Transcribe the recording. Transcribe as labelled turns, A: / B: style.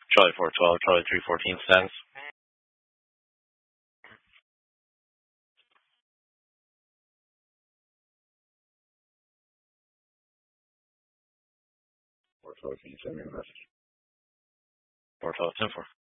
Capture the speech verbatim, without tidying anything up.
A: Charlie four twelve, Charlie three fourteen status. four twelve, can you send me a message? four twelve, ten four.